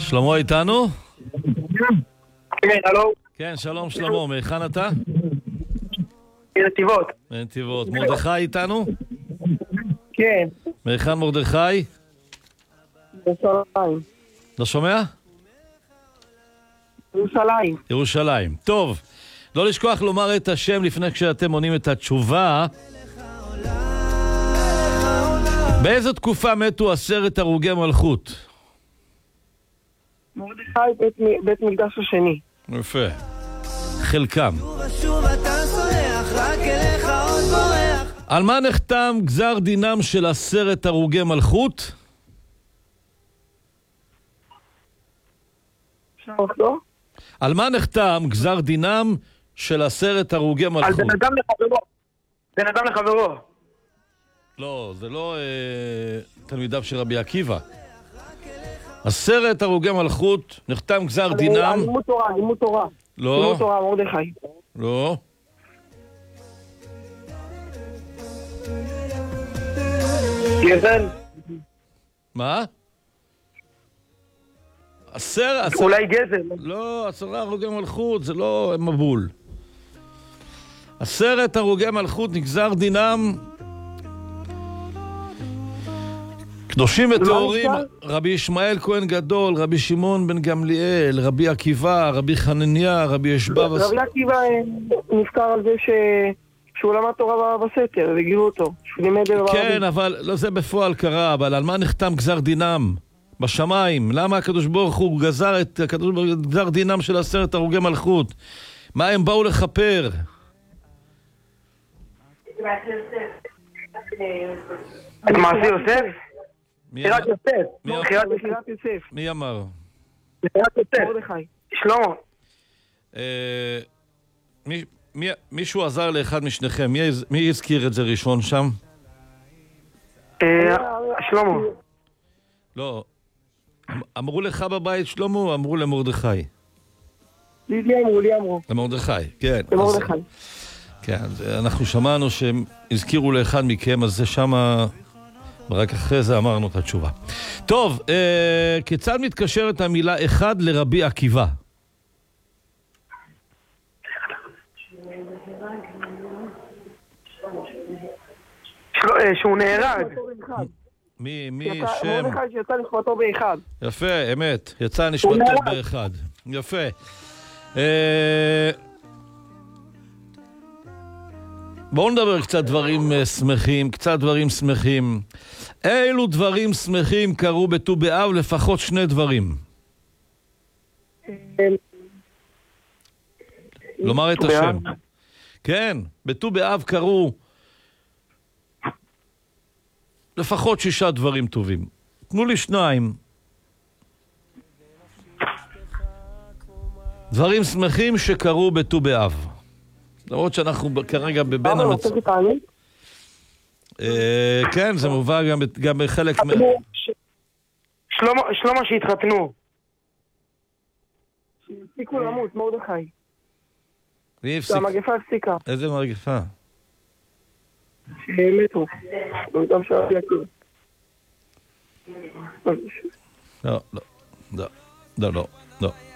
שלמה איתנו? כן, הלו. כן, שלום שלמה, מהיכן אתה? מנתיבות. מנתיבות. מרדכי איתנו? כן. מהיכן מרדכי? ירושלים. לא שומע? ירושלים. ירושלים. טוב, לא לשכוח לומר את השם לפני כשאתם עונים את התשובה. באיזו תקופה מתו 10 הרוגי מלכות? מרדכי בית מקדש השני. יפה. חלקם. על מה נחתם גזר דינם של 10 הרוגי מלכות? אפשר לחזור? על מה נחתם גזר דינם של 10 הרוגי מלכות? על בן אדם לחברו. בן אדם לחברו. לא, זה לא תלמידיו של רבי עקיבא. 10 הרוגי מלכות, נחתם גזר דינם. על לימוד תורה, לימוד תורה. לא. לימוד תורה, מרדכי. לא. גזל. מה? 10... אולי גזל. לא, 10 הרוגי מלכות, זה לא מבול. 10 הרוגי מלכות נגזר דינם. קדושים וטהורים, רבי ישמעאל כהן גדול, רבי שמעון בן גמליאל, רבי עקיבא, רבי חנניה, רבי ישבע. רבי עקיבא נזכר על זה שהוא למד תורה בסתר, והגיעו אותו. כן, אבל לא זה בפועל קרה, אבל על מה נחתם גזר דינם? בשמיים. למה הקדוש ברוך הוא גזר דינם של 10 הרוגי מלכות? מה הם באו לכפר? את מעשי יוסף? בחירת יוסף. בחירת יוסף. מי אמר? בחירת יוסף. מרדכי. שלמה. מישהו עזר לאחד משניכם. מי הזכיר את זה ראשון שם? שלמה. לא. אמרו לך בבית שלמה או אמרו למרדכי? לי אמרו. למרדכי, כן. למרדכי. כן, אנחנו שמענו שהם הזכירו לאחד מכם, אז זה שמה, רק אחרי זה אמרנו את התשובה. טוב, כיצד מתקשרת המילה אחד לרבי עקיבא? שהוא נהרג. מי שם? מרדכי שיצא נשמתו באחד. יפה, אמת. יצא נשמתו באחד. יפה. בואו נדבר קצת דברים שמחים, אילו דברים שמחים קרו בט"ו באב? לפחות 2 דברים. לומר את השם. כן, בט"ו באב קרו לפחות 6 דברים טובים. תנו לי 2. דברים שמחים שקרו בט"ו באב. למרות שאנחנו כרגע בבין כן, זה מובא גם בחלק שלמה שהתחתנו. הפסיקו למות, מרדכי. המגפה הפסיקה. איזה מגפה? שמתו. במותם של רבי עקיבא. לא.